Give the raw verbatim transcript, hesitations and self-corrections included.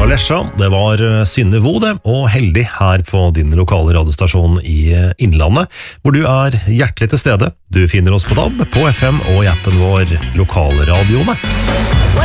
Lesja, det var Synne Vode og Heldig her på din lokale radiostasjon i Innlandet, hvor du er hjertelig til stede. Du finner oss på D A B, på F M og i appen vår Lokalradioene.